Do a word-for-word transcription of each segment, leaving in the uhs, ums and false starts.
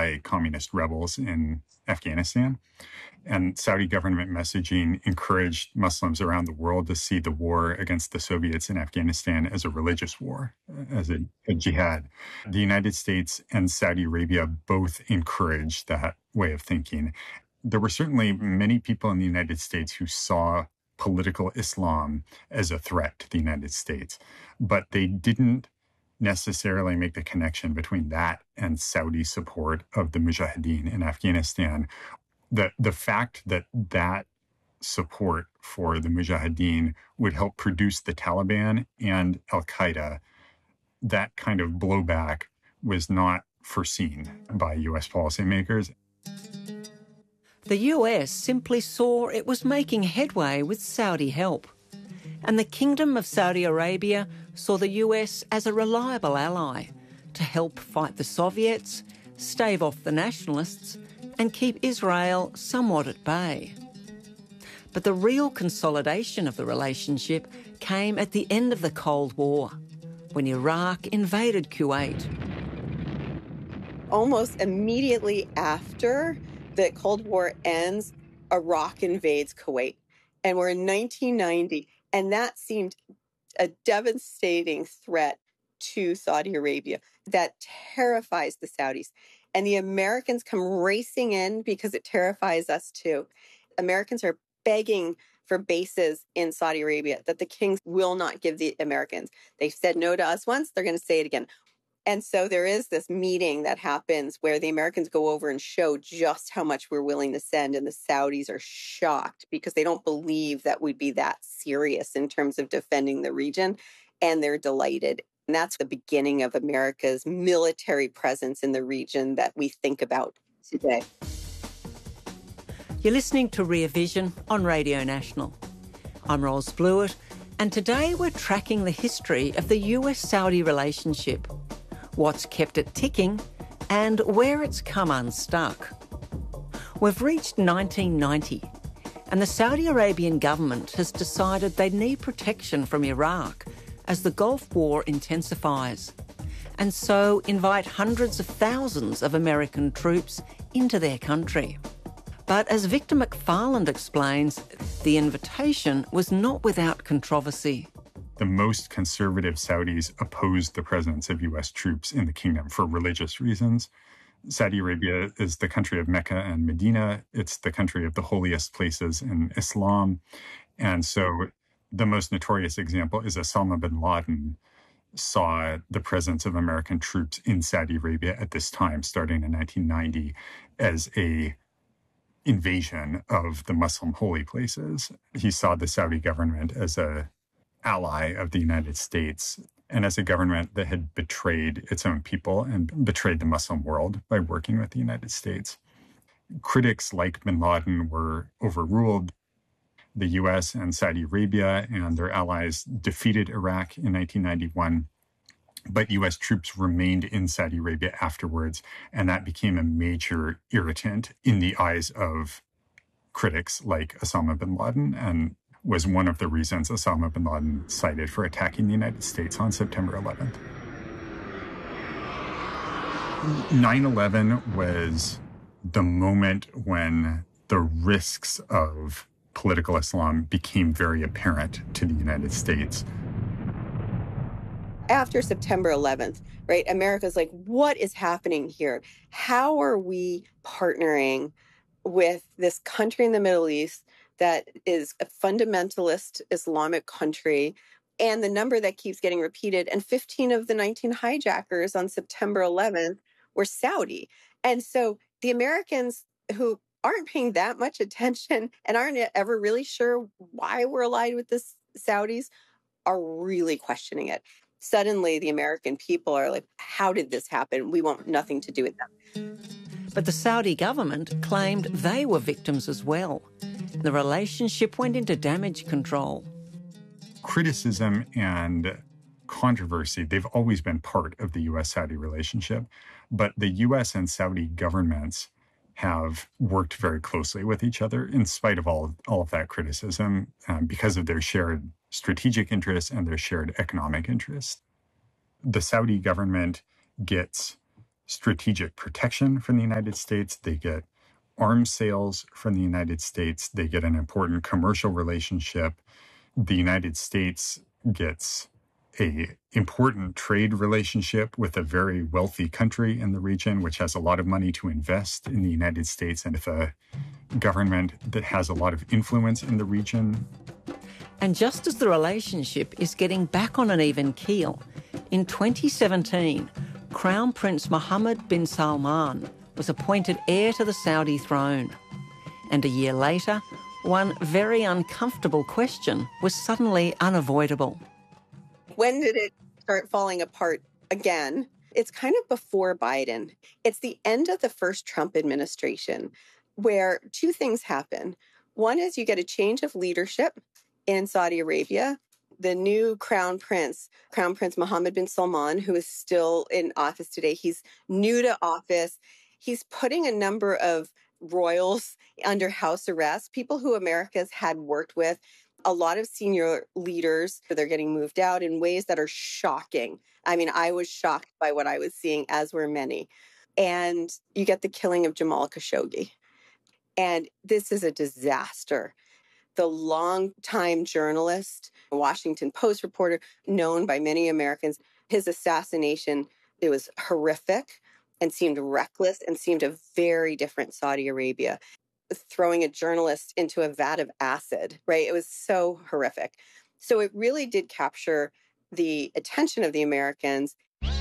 by communist rebels in Afghanistan. And Saudi government messaging encouraged Muslims around the world to see the war against the Soviets in Afghanistan as a religious war, as a, a jihad. The United States and Saudi Arabia both encouraged that way of thinking. There were certainly many people in the United States who saw political Islam as a threat to the United States, but they didn't necessarily make the connection between that and Saudi support of the Mujahideen in Afghanistan. The, the fact that that support for the Mujahideen would help produce the Taliban and Al-Qaeda, that kind of blowback was not foreseen by U S policymakers. The U S simply saw it was making headway with Saudi help. And the Kingdom of Saudi Arabia saw the U S as a reliable ally to help fight the Soviets, stave off the nationalists, and keep Israel somewhat at bay. But the real consolidation of the relationship came at the end of the Cold War, when Iraq invaded Kuwait. Almost immediately after the Cold War ends, Iraq invades Kuwait. And we're in nineteen ninety, and that seemed a devastating threat to Saudi Arabia that terrifies the Saudis. And the Americans come racing in because it terrifies us too. Americans are begging for bases in Saudi Arabia that the kings will not give the Americans. They've said no to us once, they're going to say it again. And so there is this meeting that happens where the Americans go over and show just how much we're willing to send. And the Saudis are shocked because they don't believe that we'd be that serious in terms of defending the region. And they're delighted. And that's the beginning of America's military presence in the region that we think about today. You're listening to Rear Vision on Radio National. I'm Ros Blewett, and today we're tracking the history of the U S-Saudi relationship, what's kept it ticking, and where it's come unstuck. We've reached nineteen ninety, and the Saudi Arabian government has decided they need protection from Iraq as the Gulf War intensifies, and so invite hundreds of thousands of American troops into their country. But as Victor McFarland explains, the invitation was not without controversy. The most conservative Saudis opposed the presence of U S troops in the kingdom for religious reasons. Saudi Arabia is the country of Mecca and Medina. It's the country of the holiest places in Islam. And so the most notorious example is Osama bin Laden saw the presence of American troops in Saudi Arabia at this time, starting in nineteen ninety, as a invasion of the Muslim holy places. He saw the Saudi government as a ally of the United States and as a government that had betrayed its own people and betrayed the Muslim world by working with the United States. Critics like bin Laden were overruled. The U S and Saudi Arabia and their allies defeated Iraq in nineteen ninety-one, but U S troops remained in Saudi Arabia afterwards, and that became a major irritant in the eyes of critics like Osama bin Laden, and was one of the reasons Osama bin Laden cited for attacking the United States on September eleventh. nine eleven was the moment when the risks of political Islam became very apparent to the United States. After September eleventh, right, America's like, what is happening here? How are we partnering with this country in the Middle East that is a fundamentalist Islamic country, and the number that keeps getting repeated, and fifteen of the nineteen hijackers on September eleventh were Saudi. And so the Americans who aren't paying that much attention and aren't ever really sure why we're allied with the Saudis are really questioning it. Suddenly, the American people are like, how did this happen? We want nothing to do with them. But the Saudi government claimed they were victims as well. The relationship went into damage control. Criticism and controversy, they've always been part of the U S-Saudi relationship, but the U S and Saudi governments have worked very closely with each other in spite of all, all of that criticism um, because of their shared strategic interests and their shared economic interests. The Saudi government gets strategic protection from the United States. They get arms sales from the United States. They get an important commercial relationship. The United States gets a important trade relationship with a very wealthy country in the region, which has a lot of money to invest in the United States and with a government that has a lot of influence in the region. And just as the relationship is getting back on an even keel, in twenty seventeen, Crown Prince Mohammed bin Salman was appointed heir to the Saudi throne. And a year later, one very uncomfortable question was suddenly unavoidable. When did it start falling apart again? It's kind of before Biden. It's the end of the first Trump administration where two things happen. One is you get a change of leadership in Saudi Arabia. The new crown prince, Crown Prince Mohammed bin Salman, who is still in office today, he's new to office. He's putting a number of royals under house arrest, people who America's had worked with. A lot of senior leaders, they're getting moved out in ways that are shocking. I mean, I was shocked by what I was seeing, as were many. And you get the killing of Jamal Khashoggi. And this is a disaster. The longtime journalist, Washington Post reporter, known by many Americans, his assassination, it was horrific and seemed reckless and seemed a very different Saudi Arabia. Throwing a journalist into a vat of acid, right? It was so horrific. So it really did capture the attention of the Americans.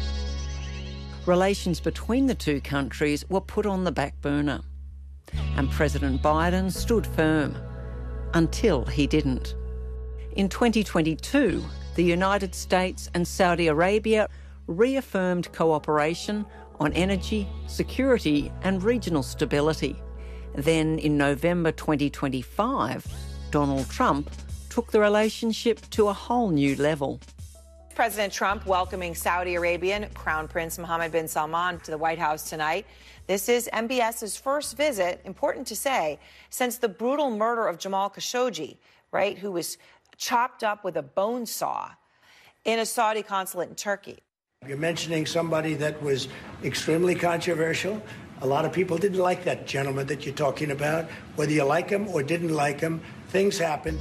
Relations between the two countries were put on the back burner. And President Biden stood firm. Until he didn't. In twenty twenty-two, the United States and Saudi Arabia reaffirmed cooperation on energy, security and regional stability. Then in November twenty twenty-five, Donald Trump took the relationship to a whole new level. President Trump welcoming Saudi Arabian Crown Prince Mohammed bin Salman to the White House tonight. This is M B S's first visit, important to say, since the brutal murder of Jamal Khashoggi, right, who was chopped up with a bone saw in a Saudi consulate in Turkey. You're mentioning somebody that was extremely controversial. A lot of people didn't like that gentleman that you're talking about. Whether you like him or didn't like him, things happen.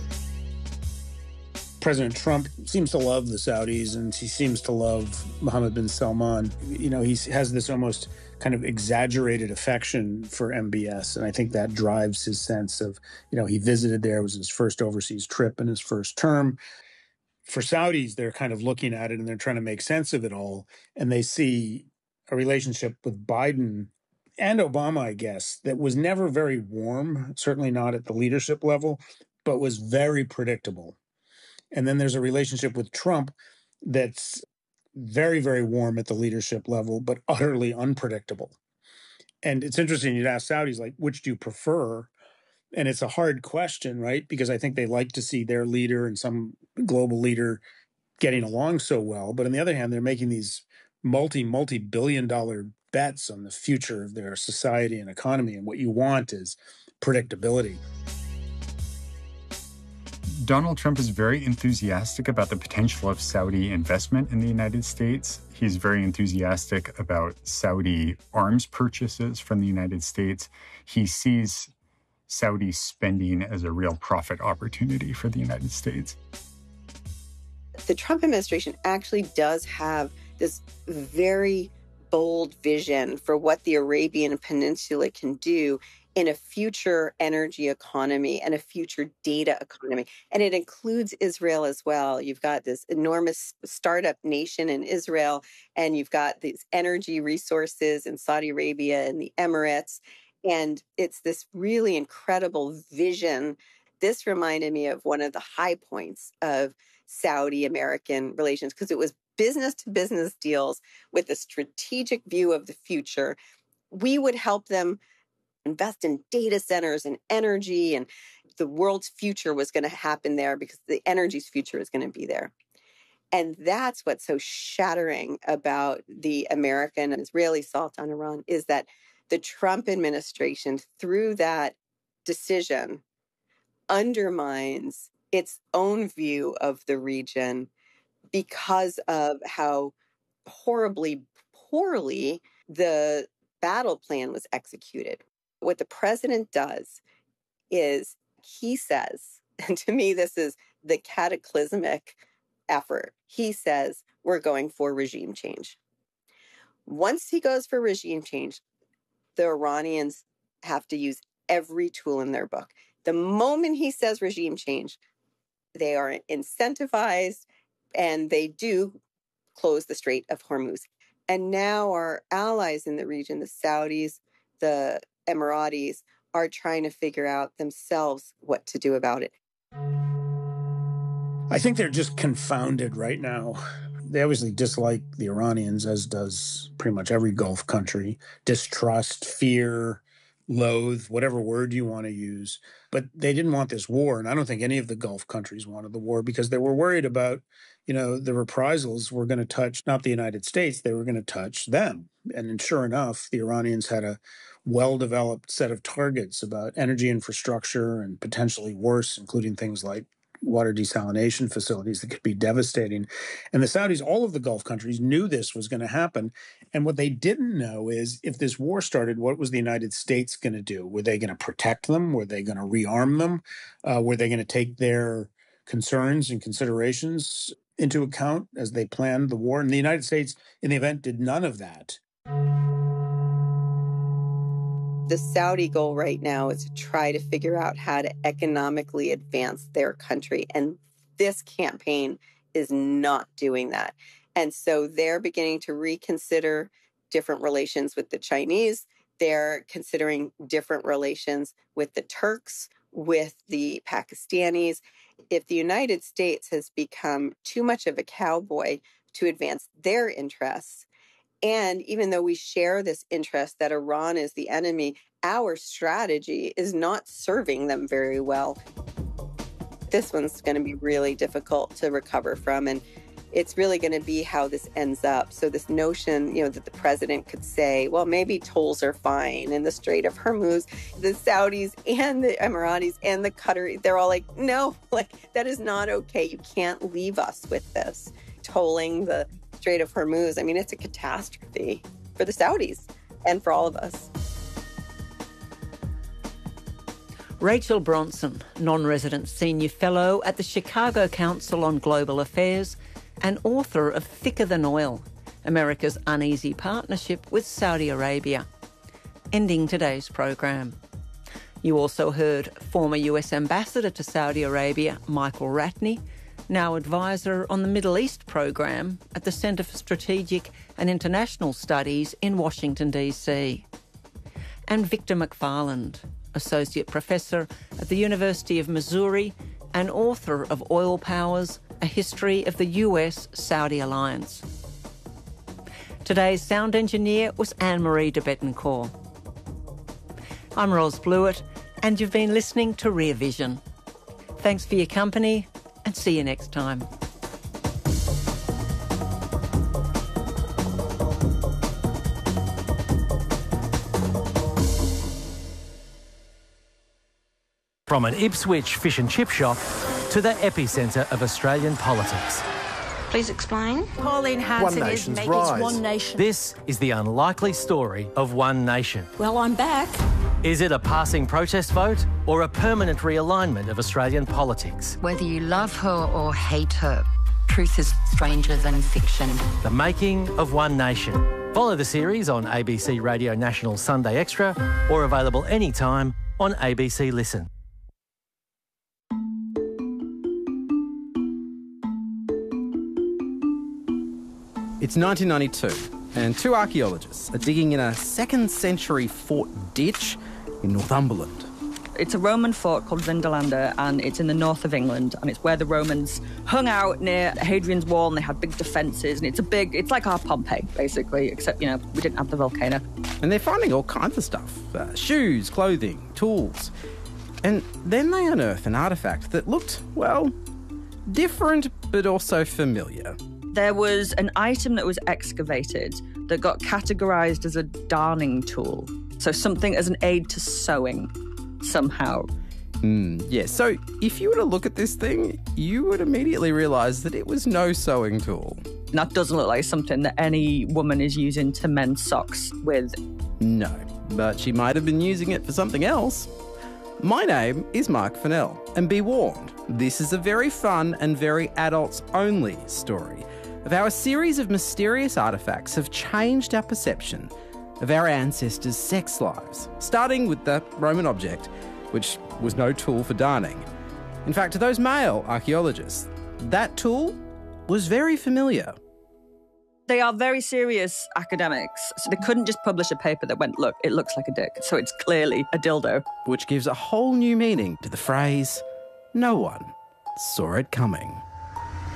President Trump seems to love the Saudis, and he seems to love Mohammed bin Salman. You know, he has this almost kind of exaggerated affection for M B S, and I think that drives his sense of, you know, he visited there. It was his first overseas trip in his first term. For Saudis, they're kind of looking at it and they're trying to make sense of it all, and they see a relationship with Biden and Obama, I guess, that was never very warm, certainly not at the leadership level, but was very predictable. And then there's a relationship with Trump that's very, very warm at the leadership level, but utterly unpredictable. And it's interesting, you'd ask Saudis, like, which do you prefer? And it's a hard question, right? Because I think they like to see their leader and some global leader getting along so well. But on the other hand, they're making these multi, multi-billion dollar bets on the future of their society and economy. And what you want is predictability. Donald Trump is very enthusiastic about the potential of Saudi investment in the United States. He's very enthusiastic about Saudi arms purchases from the United States. He sees Saudi spending as a real profit opportunity for the United States. The Trump administration actually does have this very bold vision for what the Arabian Peninsula can do in a future energy economy and a future data economy. And it includes Israel as well. You've got this enormous startup nation in Israel, and you've got these energy resources in Saudi Arabia and the Emirates. And it's this really incredible vision. This reminded me of one of the high points of Saudi-American relations, because it was business-to-business deals with a strategic view of the future. We would help them invest in data centers and energy, and the world's future was going to happen there because the energy's future is going to be there. And that's what's so shattering about the American and Israeli assault on Iran, is that the Trump administration, through that decision, undermines its own view of the region because of how horribly, poorly the battle plan was executed. What the president does is he says, and to me, this is the cataclysmic effort. He says, we're going for regime change. Once he goes for regime change, the Iranians have to use every tool in their book. The moment he says regime change, they are incentivized and they do close the Strait of Hormuz. And now our allies in the region, the Saudis, the Emiratis, are trying to figure out themselves what to do about it. I think they're just confounded right now. They obviously dislike the Iranians, as does pretty much every Gulf country. Distrust, fear, loathe, whatever word you want to use. But they didn't want this war, and I don't think any of the Gulf countries wanted the war because they were worried about, you know, the reprisals were going to touch not the United States, they were going to touch them. And sure enough, the Iranians had a well-developed set of targets about energy infrastructure and potentially worse, including things like water desalination facilities that could be devastating. And the Saudis, all of the Gulf countries, knew this was going to happen. And what they didn't know is if this war started, what was the United States going to do? Were they going to protect them? Were they going to rearm them? Uh, were they going to take their concerns and considerations into account as they planned the war? And the United States, in the event, did none of that. The Saudi goal right now is to try to figure out how to economically advance their country. And this campaign is not doing that. And so they're beginning to reconsider different relations with the Chinese. They're considering different relations with the Turks, with the Pakistanis. If the United States has become too much of a cowboy to advance their interests, and even though we share this interest that Iran is the enemy, our strategy is not serving them very well. This one's going to be really difficult to recover from, and it's really going to be how this ends up. So this notion, you know, that the president could say, well, maybe tolls are fine in the Strait of Hormuz, the Saudis and the Emiratis and the Qatari, they're all like, no, like that is not okay. You can't leave us with this. Tolling the Strait of Hormuz, I mean, it's a catastrophe for the Saudis and for all of us. Rachel Bronson, non-resident senior fellow at the Chicago Council on Global Affairs and author of Thicker Than Oil, America's Uneasy Partnership with Saudi Arabia. Ending today's program. You also heard former U S Ambassador to Saudi Arabia, Michael Ratney, now advisor on the Middle East program at the Centre for Strategic and International Studies in Washington, D C. And Victor McFarland, associate professor at the University of Missouri and author of Oil Powers, A History of the U S-Saudi Alliance. Today's sound engineer was Anne-Marie de Bettencourt. I'm Ros Blewett, and you've been listening to Rear Vision. Thanks for your company, and see you next time. From an Ipswich fish and chip shop to the epicentre of Australian politics. Please explain. Pauline Hanson One is nation's making rise. One Nation. This is the unlikely story of One Nation. Well, I'm back. Is it a passing protest vote or a permanent realignment of Australian politics? Whether you love her or hate her, truth is stranger than fiction. The making of One Nation. Follow the series on A B C Radio National Sunday Extra or available anytime on A B C Listen. It's nineteen ninety-two, and two archaeologists are digging in a second century fort ditch in Northumberland. It's a Roman fort called Vindolanda, and it's in the north of England, and it's where the Romans hung out near Hadrian's Wall, and they had big defences, and it's a big, it's like our Pompeii, basically, except, you know, we didn't have the volcano. And they're finding all kinds of stuff, uh, shoes, clothing, tools. And then they unearth an artefact that looked, well, different, but also familiar. There was an item that was excavated that got categorised as a darning tool. So something as an aid to sewing, somehow. Mm, yeah, so if you were to look at this thing, you would immediately realise that it was no sewing tool. And that doesn't look like something that any woman is using to mend socks with. No, but she might have been using it for something else. My name is Mark Fennell, and be warned, this is a very fun and very adults-only story of how a series of mysterious artefacts have changed our perception of our ancestors' sex lives, starting with the Roman object, which was no tool for darning. In fact, to those male archaeologists, that tool was very familiar. They are very serious academics, so they couldn't just publish a paper that went, look, it looks like a dick, so it's clearly a dildo. Which gives a whole new meaning to the phrase, no one saw it coming.